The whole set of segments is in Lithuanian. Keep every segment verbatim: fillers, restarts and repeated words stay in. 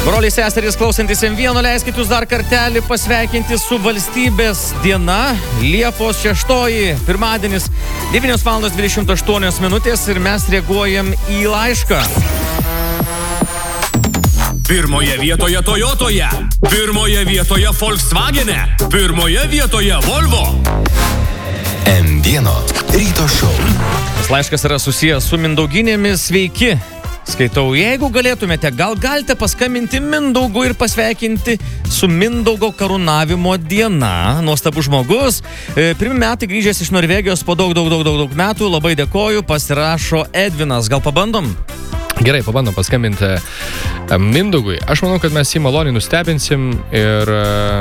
Broliai seserys klausantis M vieno, leiskit jūs dar kartelį pasveikinti su valstybės diena. Liepos šeštoji, pirmadienis, devynios valandos dvidešimt aštuonios minutės ir mes reaguojam į laišką. Pirmoje vietoje Toyotoje, pirmoje vietoje Volkswagene, pirmoje vietoje Volvo. M vieno ryto šou. Tas laiškas yra susijęs su Mindauginėmis. Sveiki. Skaitau, jeigu galėtumėte, gal galite paskambinti Mindaugui ir pasveikinti su Mindaugo karūnavimo diena. Nuostabus žmogus. Pirmi metai grįžęs iš Norvegijos po daug, daug, daug, daug, daug metų. Labai dėkoju, pasirašo Edvinas. Gal pabandom? Gerai, pabandom paskambinti Mindaugui. Aš manau, kad mes jį maloniai nustebinsim ir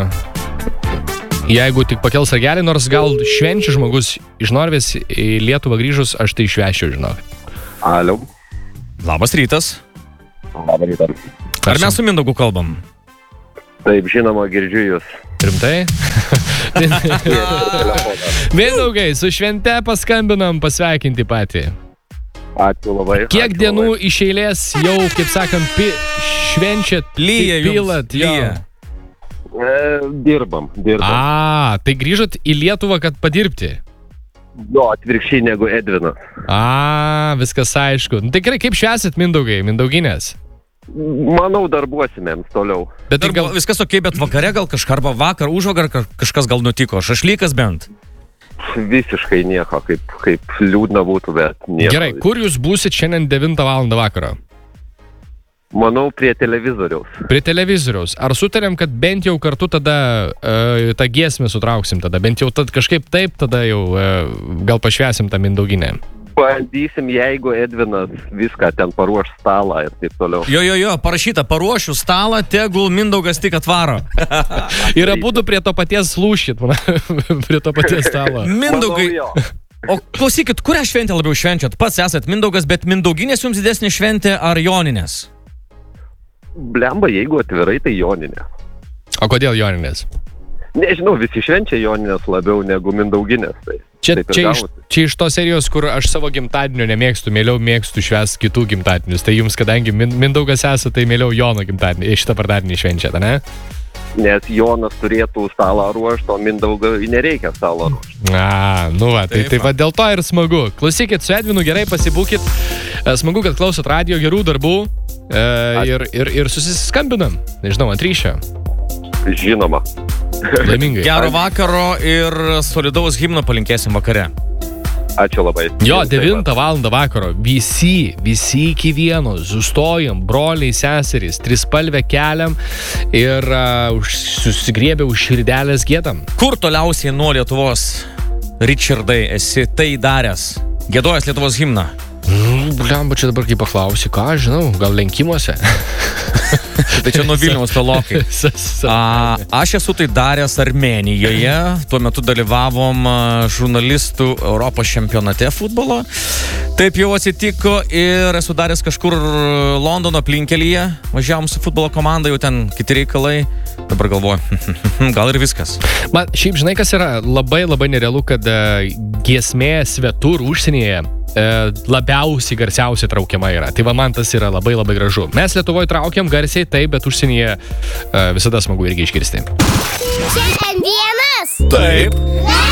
jeigu tik pakels ragelį, nors gal švenčių žmogus iš Norvės į Lietuvą grįžus, aš tai švęsčiau, žinau. Alio. Labas rytas. Labas rytas. Ar mes su Mindaugu kalbam? Taip, žinoma, girdžiu jūs. Rimtai? Mindaugai, su švente paskambinam pasveikinti patį. Ačiū labai. Kiek ačiū dienų labai. iš eilės jau, kaip sakant, pi, švenčiat, Lyja jums, pilat, jo. lyja. E, dirbam, dirbam. A, tai grįžot į Lietuvą, kad padirbti? Jo, atvirkščiai negu Edvinas. A, viskas aišku. Nu, tai gerai, kaip švęsit Mindaugai, Mindauginės? Manau, darbuosimėms toliau. Bet tai Gal... gal... Viskas ok, bet vakare gal kažką, arba vakar, užvakar kažkas gal nutiko. Šašlykas bent. Visiškai nieko, kaip, kaip liūdna būtų, bet nieko. Gerai, kur jūs būsit šiandien devintą valandą vakaro? Manau, prie televizoriaus. Prie televizoriaus. Ar sutarėm, kad bent jau kartu tada uh, tą giesmę sutrauksim tada? Bent jau tad kažkaip taip tada jau uh, gal pašvęsim tą Mindauginę. Bandysim, jeigu Edvinas viską ten paruoš stalą ir taip toliau. Jo, jo, jo, parašyta, paruošiu stalą, tegul Mindaugas tik atvaro. Ir abudu prie to paties lūšit, prie to paties stalo. Mindaugai, Manau, jo. o klausykit, kurią šventę labiau švenčiat? Pats esat Mindaugas, bet Mindauginės jums didesnė šventė ar Joninės? Blemba, jeigu atvirai, tai Joninė. O kodėl Joninės? Nežinau, visi švenčia Joninės labiau negu Mindauginės. Tai Čia, taip ir čia, iš, gavosi. čia iš tos serijos, kur aš savo gimtadienio nemėgstu, mieliau mėgstu švęs kitų gimtadienius. Tai jums, kadangi Min- Mindaugas esate, tai mieliau Jono gimtadienį, šitą vardadienį švenčiate, ne? Nes Jonas turėtų stalą ruošti, o Mindaugui nereikia stalą ruošti. A, nu va, tai, Taip, tai va dėl to ir smagu. Klausykit, su Edvinu gerai pasibūkit. E, Smagu, kad klausot radijo, gerų darbų. E, ir, ir, ir susiskambinam. Nežinau, ant ryšio. Žinoma. Laimingai. Gero vakaro ir solidaus himno palinkėsim vakare. Ačiū labai. Jo, devintą valandą vakaro. Visi, visi iki vieno. Sustojam, broliai, seserys, trispalvę keliam ir uh, už, susigriebę už širdelės gėdam. Kur toliausiai nuo Lietuvos, Richardai, esi tai daręs? Giedojęs Lietuvos himną? Nu, blemba, čia dabar kai paklausi, ką aš žinau, gal lenkimuose. Tai čia nuo Vilniaus tolokai. A, aš esu tai daręs Armėnijoje. Tuo metu dalyvavom a, žurnalistų Europos čempionate futbolo. Taip jau atsitiko ir esu daręs kažkur Londono aplinkelyje. Važiavom su futbolo komanda, jau ten kiti reikalai. Dabar galvoju, gal ir viskas. Man šiaip žinai, kas yra labai labai nerealu, kad uh, giesmė svetur užsienyje uh, labiausiai garsiausiai traukiama yra. Tai va man tas yra labai labai gražu. Mes Lietuvoje traukiam garsiai, taip, bet užsienyje uh, visada smagu irgi išgirsti. Čia M vienas. Taip. Ne.